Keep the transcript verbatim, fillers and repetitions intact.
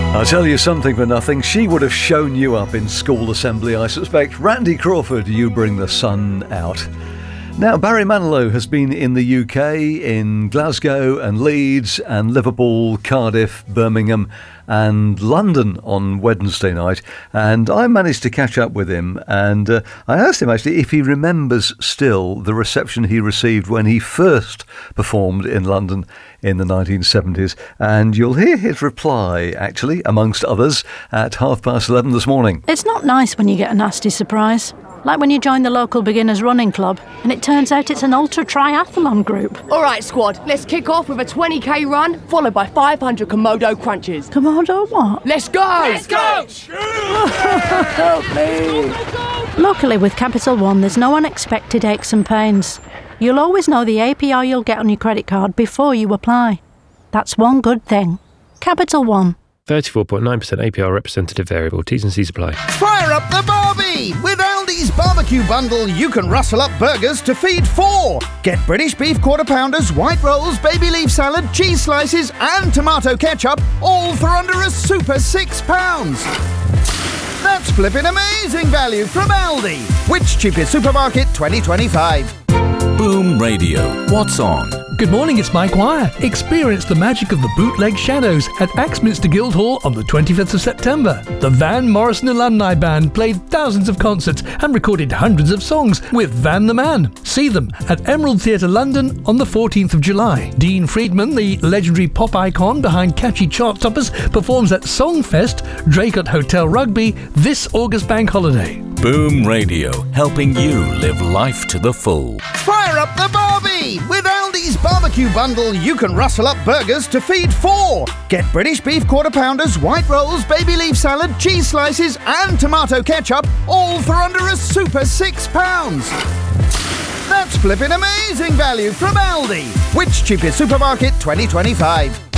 I'll tell you something for nothing. She would have shown you up in school assembly, I suspect. Randy Crawford, You Bring the Sun Out. Now, Barry Manilow has been in the U K, in Glasgow and Leeds and Liverpool, Cardiff, Birmingham and London on Wednesday night. And I managed to catch up with him. And uh, I asked him, actually, if he remembers still the reception he received when he first performed in London in the nineteen seventies. And you'll hear his reply, actually, amongst others, at half past eleven this morning. It's not nice when you get a nasty surprise. Like when you join the local beginners running club and it turns out it's an ultra triathlon group. All right, squad, let's kick off with a twenty k run, followed by five hundred Komodo crunches. Komodo what? Let's go! Let's go! Help me! Luckily with Capital One, there's no unexpected aches and pains. You'll always know the A P R you'll get on your credit card before you apply. That's one good thing. Capital One. thirty-four point nine percent A P R representative variable. T's and C's apply. Fire up the barbie! With Aldi's barbecue bundle, you can rustle up burgers to feed four. Get British beef quarter pounders, white rolls, baby leaf salad, cheese slices and tomato ketchup, all for under a super six pounds. That's flipping amazing value from Aldi. Which cheapest supermarket twenty twenty-five? Boom Radio. What's on? Good morning, it's Mike Wire. Experience the magic of the Bootleg Shadows at Axminster Guildhall on the twenty-fifth of September. The Van Morrison Alumni Band played thousands of concerts and recorded hundreds of songs with Van the Man. See them at Emerald Theatre London on the fourteenth of July. Dean Friedman, the legendary pop icon behind catchy chart toppers, performs at Songfest, Draycott Hotel Rugby, this August bank holiday. Boom Radio, helping you live life to the full. Fire up the barbie! With Aldi's barbecue bundle, you can rustle up burgers to feed four. Get British beef quarter pounders, white rolls, baby leaf salad, cheese slices and tomato ketchup, all for under a super six pounds. That's flipping amazing value from Aldi. Which cheapest supermarket twenty twenty-five?